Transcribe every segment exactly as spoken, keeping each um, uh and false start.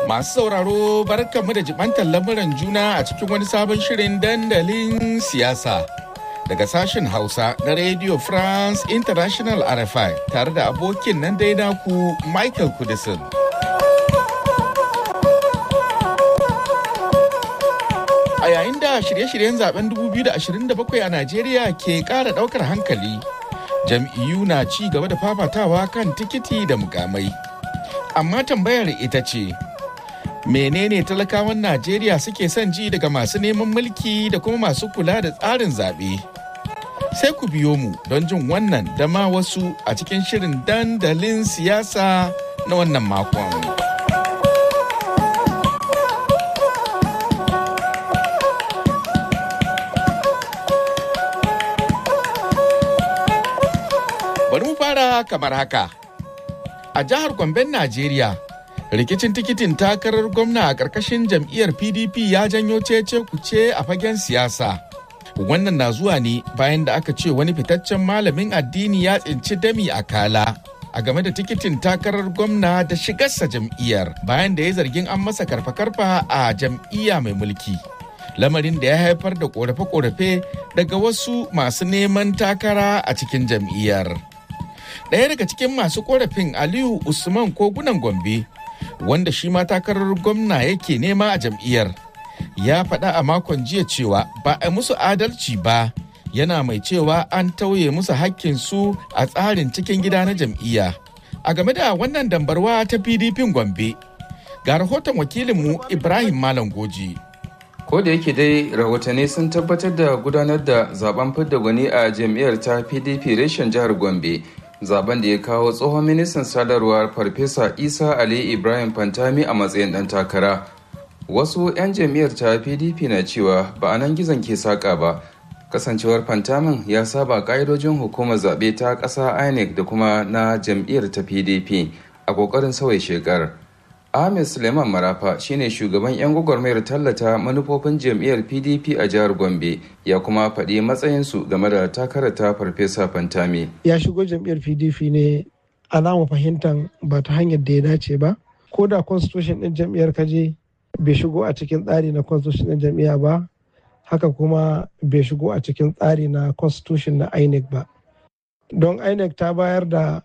Masu sauraro barkanmu da jibantar lamuran juna a cikin wani sabon shirin dandalin siyasa. Daga sashen Hausa na Radio France International R F I tare da abokin nan dai naku Michael Kudisin. A yayin da shirye-shiryen zaben dubu biyu da ashirin da bakwai a Najeriya ke ƙara ɗaukar hankali, jam'iyyu na ci gaba da fafatawa kan tikiti da mukamai. Amma tambayar ita ce, menene talakawan Najeriya suke son ji daga masu neman mulki da kuma masu kula da tsarin zaɓe? Sai ku biyo mu don jin wannan da ma wasu a cikin shirin dandalin siyasa na wannan makon. Bari mu fara kamar haka. A jihar Gomben, Najeriya, rikicin tikitin takarar gwamna a ƙarƙashin jam'iyyar P D P ya janyo cece kuce a fagen siyasa. Wannan na zuwa ne bayan da aka ce wani fitaccen malamin addini ya tsinci dami a kala a game da tikitin takarar gwamna da shigarsa jam'iyyar bayan da ya zargin an masa karfa-karfa a jam'iyya mai mulki. Lamarin da ya haifar da ƙorafe-ƙorafe daga wasu masu neman takara a cikin jam'iyyar. Ɗaya daga cikin masu ƙorafin Aliyu Usman Kogunan Gombe, wanda shi ma takarar gwamna yake nema a jam'iyyar, ya faɗa a makon jiya cewa ba a musu adalci ba, yana mai cewa an tauye musu hakkinsu a tsarin cikin gida na jam'iyya. A game da wannan dambarwa ta P D P Gombe, ga rahoton wakilinmu Ibrahim Malam Goji. Ko da yake dai rahotanni sun tabbatar da gudanar da zaben fidda gwani a jam'iyyar ta P D P reshen jihar Gombe, zaben da ya kawo tsohon ministan sadarwar Farfesa Isa Ali Ibrahim Fantami a matsayin ɗan takara. Wasu 'yan jam'iyyar ta P D P na cewa ba a nan gizon ke saƙa ba, kasancewar Fantamin ya saba ƙa'idojin hukumar zaɓe ta ƙasa I N E C da kuma na jam'iyyar ta P D P a ƙoƙarin sauya shekar. Ahmed Suleiman Marafa shine shugaban 'yan gwagwarmayar tallata manufofin jam'iyyar P D P a jihar Gombe, ya kuma faɗi matsayinsu game da takarar ta Farfesa Fantami. Ya shigo jam'iyyar P D P ne alama fahimtar ba ta hanyar da ya dace ba, ko da constitution ɗin jam'iyyar kaje bai shigo a cikin tsari na constitution ɗin jam'iyya ba, haka kuma bai shigo a cikin tsari na constitution na I N E C ba. Don I N E C ta bayar da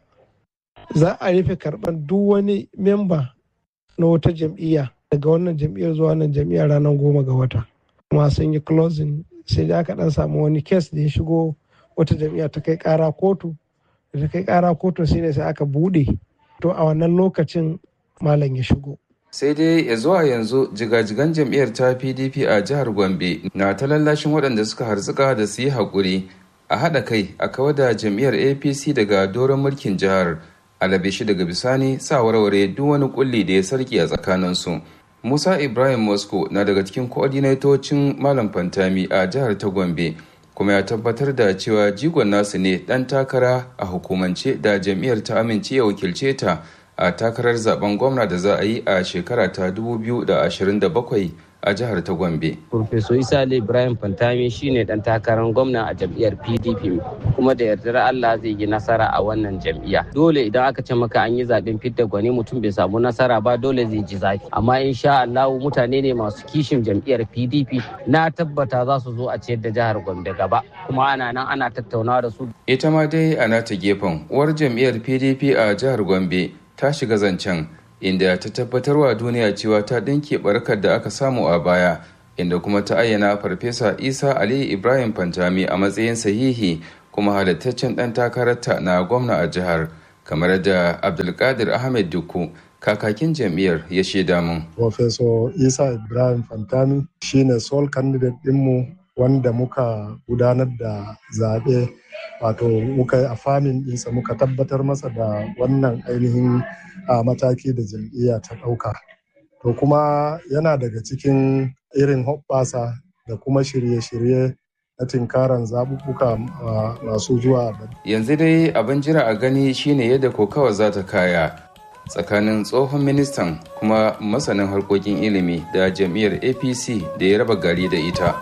za a rufe karɓar duk wani memba na wata jam'iyya daga wannan jam'iyyar zuwa wannan jam'iyyar ranar goma ga wata, kuma sun yi closing. Sai da aka dan samu wani kes da ya shigo wata jam'iyya ta kai kara kotu, da ta kai kara kotu sai ne sai aka bude, to a wannan lokacin malam ya shigo. Sai dai ya zuwa yanzu jigajigan jam'iyyar ta P D P a jihar Gombe na ta lallashin waɗanda suka harzuka da su yi haƙuri a haɗa kai a kawar da jam'iyyar A P C daga doron mulkin jihar, alabe shi daga bisani sa warware duk wani kulli da ya sarki a tsakaninsu. Musa Ibrahim Moscow na daga cikin koordinatocin Malam Fantami a jihar ta Gombe, kuma ya tabbatar da cewa jigon nasu ne dan takara a hukumance da jam'iyyar ta amince ya wakilce ta a takarar zaben gwamna da za a yi a shekara ta dubu biyu da ashirin da bakwai a jihar ta Gombe. Profesor Isa Ali Ibrahim Fantami shine dan takarar gwamna a jam'iyyar P D P, kuma da yardar Allah zai yi nasara a wannan jam'iyya. Dole idan aka ce maka an yi zaben fidda gwani mutum bai samu nasara ba, dole zai ji zafi. Amma insha Allah mutane ne masu kishin jam'iyyar P D P, na tabbata za su zo a ciyar da jihar Gombe gaba, kuma ana nan ana tattaunawa da su. Ita ma dai a nata gefen uwar jam'iyyar P D P a jihar Gombe ta shiga zancen, inda ta tabbatarwa duniya cewa ta ɗinke barkar da aka samu a baya, inda kuma ta ayyana Farfesa Isa Ali Ibrahim Fantami a matsayin sahihi kuma halittaccen ɗan takararta na gwamna a jihar, kamar da Abdulkadir Ahmed Dukku, kakakin jam'iyyar, ya shaida mun. Farfesa Isa Ibrahim Fantami shine sole candidate ɗinmu wanda muka gudanar da zaɓe, wato muka yi afamin ɗinsa, muka tabbatar masa da wannan ainihin a mataki da jam'iyya ta ɗauka. To kuma yana daga cikin irin hoɓɓasa da kuma shirye-shirye na tinkaran zaɓuɓɓuka masu zuwa. Yanzu dai abin jira a gani shine yadda kokawa za ta kaya tsakanin tsohon ministan kuma masanin harkokin ilimi da jam'iyyar A P C da ya raba gari da ita.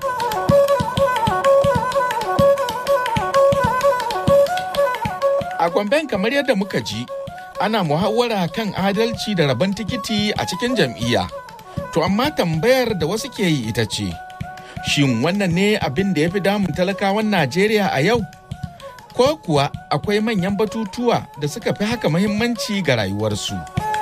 A Gomben, kamar yadda muka ji, ana muhawara kan adalci da rabon tikiti a cikin jam'iyya. To amma tambayar da wasu ke yi ita ce, shin wannan ne abin da ya fi damun talakawan Najeriya a yau? Ko kuwa akwai manyan batutuwa da suka fi haka muhimmanci ga rayuwarsu?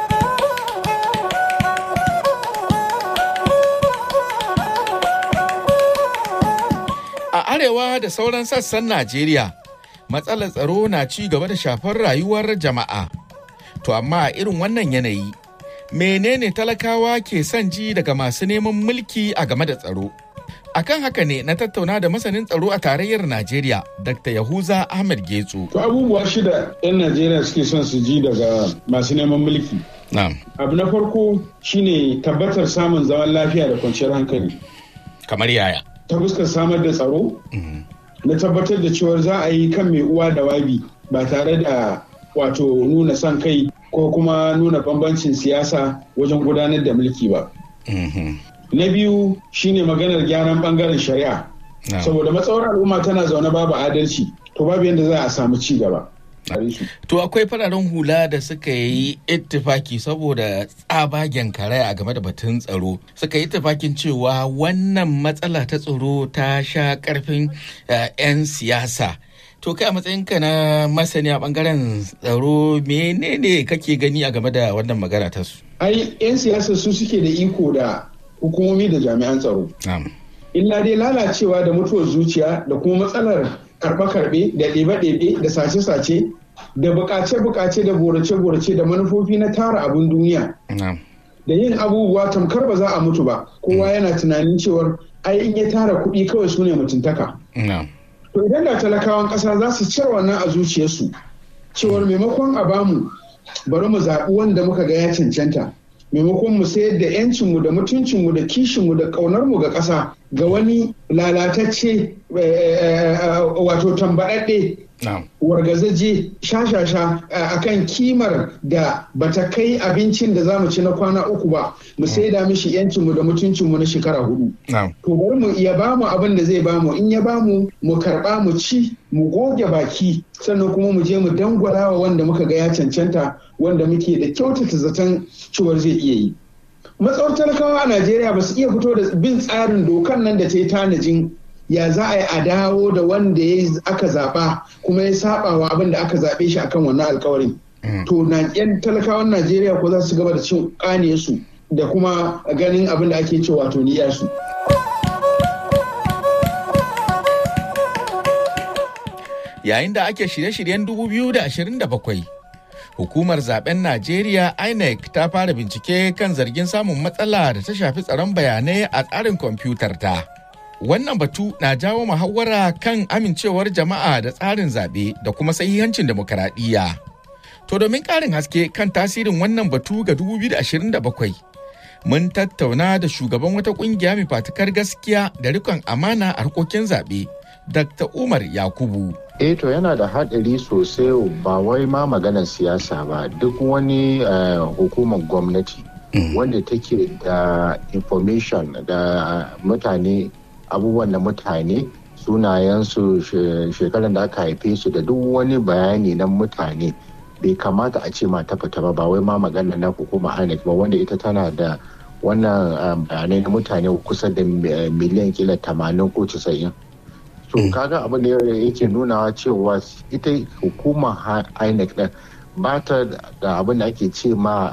A arewa da sauran sassan Najeriya, matsalar tsaro na ci gaba da shafar rayuwar jama'a. To amma a irin wannan yanayi, menene talakawa ke son ji daga masu neman mulki a game da tsaro? Akan haka ne na tattauna da masanin tsaro a tarayyar Najeriya, Dakta Yahuza Ahmed Getso. To abubuwa shida 'yan Najeriya suke son su ji daga masu neman mulki. Abu na farko shine tabbatar samun zaman lafiya da kwanciyar hankali. Kamar yaya? Ta fuskar samar da tsaro, na tabbatar da cewar za a yi kan mai uwa da wabi ba tare da wato nuna son kai ko kuma nuna bambancin siyasa wajen gudanar da mulki ba. Na biyu shine maganar gyaran bangaren shari'a. Saboda matsawar al'umma tana zaune babu adalci, to babu yadda za a samu ci gaba. To akwai fararen hula da suka yi ittifaki saboda tsabagen karaya a game da batun tsaro. Suka yi ittifakin cewa wannan matsala ta tsaro ta sha karfin 'yan siyasa. To kai a matsayinka na masani a bangaren tsaro menene kake gani a game da wannan magana ta su? Ai 'yan siyasa su suke da iko da hukumomi da jami'an tsaro. Illa dai lalacewa da mutuwar zuciya da kuma matsalar karɓe-karɓe da ɗebe-ɗebe da sace-sace da buƙace-buƙace da borace-borace da manufofi na tara abin duniya. Da yin abubuwa tamkar ba za a mutu ba, kowa yana tunanin cewar ai in ya tara kuɗi kawai su ne mutuntaka. To idan da talakawan ƙasa za su cire wannan a zuciyarsu, cewar maimakon a bamu bari mu zaɓi wanda muka ga ya cancanta. Maimakon mu sayar da 'yancinmu da mutuncinmu da kishinmu da ƙaunarmu ga ƙasa ga wani lalatacce wato tambaɗaɗɗe wargazaje shashasha a kan kimar da bata kai abincin da za mu ci na kwana uku ba, mu saida mishi 'yancinmu da mutuncinmu na shekara hudu. To bari mu iya bamu abin da zai bamu, in ya bamu mu karɓa mu ci mu goge baki sannan kuma mu je mu dangwala wa wanda muka ga ya cancanta wanda muke da kyautata zaton cewar zai iya yi. Matsawar talakawa a Najeriya ba su iya fito da bin tsarin dokan nan da ta yi tanajin ya za a yi a dawo da wanda ya aka zaɓa kuma ya saba wa abin da aka zaɓe shi akan wannan alkawarin. To na yan talakawan Najeriya ko za su gaba da cin ƙaniyarsu da kuma ganin abin da ake cewa wato niyarsu. Yayin da ake shirye-shiryen dubu biyu da ashirin da bakwai, hukumar zaben Najeriya I N E C ta fara bincike kan zargin samun matsala da ta shafi tsaron bayanai a tsarin kwamfutar ta. Wannan batu na jawo muhawara kan amincewar jama'a da tsarin zaɓe da kuma sahihancin demokaradiyya. To domin ƙarin haske kan tasirin wannan batu ga dubu biyu da ashirin da bakwai, mun tattauna da shugaban wata ƙungiya mai fatukar gaskiya da rikon amana a harkokin zaɓe, Dakta Umar Yakubu. Eh to yana da haɗari sosai ba wai ma maganar siyasa ba, duk wani uh, hukumar gwamnati mm. wanda take da information da mutane, abubuwan da mutane, sunayensu, shekaran da aka haife su da duk wani bayani na mutane bai kamata a ce ma ta fita ba, ba wai ma magana na hukumar I N E C ba wanda ita tana da wannan bayanai na mutane kusa da miliyan kila tamanin ko casa'in. So kaga abin da yake nunawa cewa ita hukumar I N E C din ba ta da abin da ake ce ma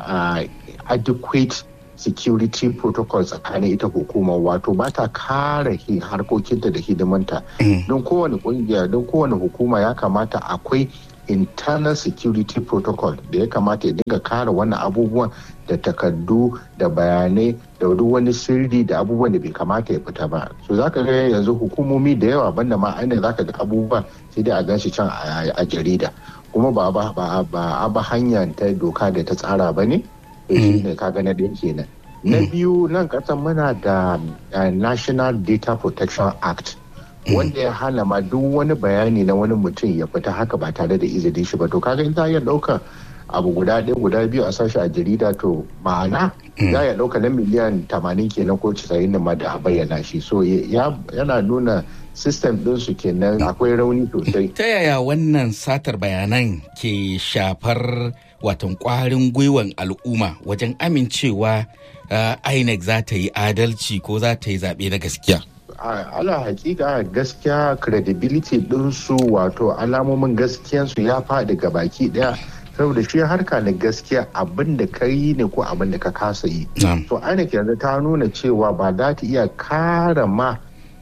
adequate security protocol tsakanin ita hukumar, wato ba ta kare harkokinta da hidimanta. Don kowane kungiya, don kowane hukuma ya kamata akwai internal security protocol da ya kamata ya dinga kare wannan abubuwan da takardu da bayanai da duk wani sirri da abubuwan da bai kamata ya fita ba. So zaka ga yanzu hukumomi da yawa banda ma ainihin zaka ga abubuwa sai dai a ganshi can a jarida kuma ba ba ba ba ba hanyar ta doka da ta tsara ba ne. Shi ne kaga na ɗaya kenan. Na biyu nan kasan muna da National Data Protection Act wanda ya hana ma duk wani bayani na wani mutum ya fita haka ba tare da izinin shi ba. To kaga in ta iya ɗaukar abu guda ɗaya guda biyu a sashi a jarida to ma'ana za ya ɗauka na miliyan tamanin kenan ko casa'in da ma da a bayyana shi. So yana nuna system ɗinsu kenan akwai rauni sosai. Ta yaya wannan satar bayanan ke shafar watan kwarin gwiwan al'umma wajen amincewa uh, I N E C za ta yi adalci ko za ta yi zaɓe na gaskiya? Ala hakika gaskiya credibility ɗinsu wato alamomin gaskiyansu ya faɗi ga baki ɗaya. Saboda shi harka na gaskiya abin da ka yi ne ko abin da ka kasa yi. To I N E C yanzu ta nuna cewa ba za ta iya kara ma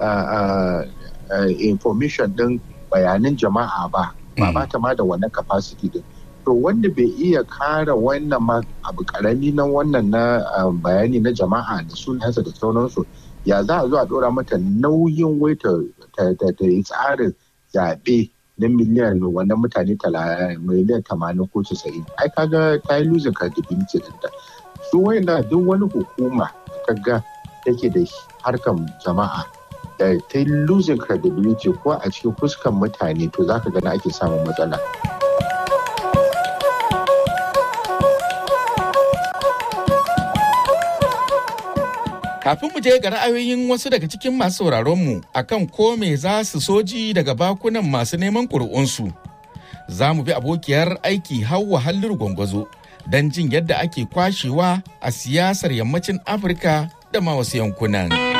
information ɗin bayanan jama'a ba. Ba ba ta ma da wannan capacity din. To wanda bai iya kara wannan ma abu karami na wannan na bayani na jama'a da sunansa da sauransu, ya za a zo a dora mata nauyin wai ta yi tsarin zaɓe na miliyan wannan mutane miliyan tamanin ko casa'in. Ai kaga ta yi losing credibility ɗinta. Su wayanda duk wani hukuma kaga take da harkar jama'a da ta yi losing credibility ko a cikin fuskan mutane, to za ka gana ake samun matsala. Kafin mu je ga ra'ayoyin wasu daga cikin masu sauraronmu akan ko me za su soji daga bakunan masu neman ƙuri'unsu, za mu bi abokiyar aiki Hauwa Halliru Gwangwazo don jin yadda ake kwashewa a siyasar yammacin Afirka da ma wasu yankunan.